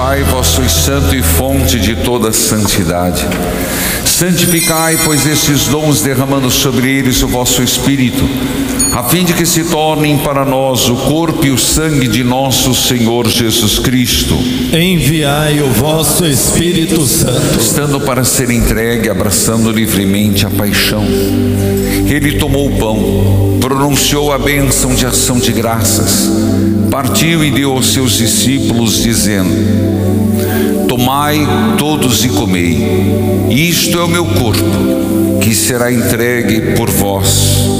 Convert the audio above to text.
Pai, vós sois santo e fonte de toda santidade. Santificai, pois, estes dons, derramando sobre eles o vosso Espírito, a fim de que se tornem para nós o corpo e o sangue de nosso Senhor Jesus Cristo. Enviai o vosso Espírito Santo. Estando para ser entregue, abraçando livremente a paixão, ele tomou o pão, pronunciou a bênção de ação de graças, partiu e deu aos seus discípulos, dizendo: tomai todos e comei, isto é o meu corpo, que será entregue por vós.